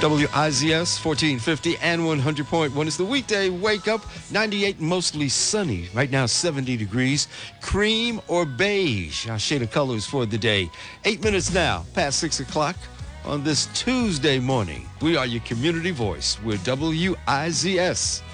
WIZS 1450 and 100.1 is the weekday wake up. 98 mostly sunny. Right now 70 degrees. Cream or beige, our shade of colors for the day. 8 minutes now past 6 o'clock on this Tuesday morning. We are your community voice with WIZS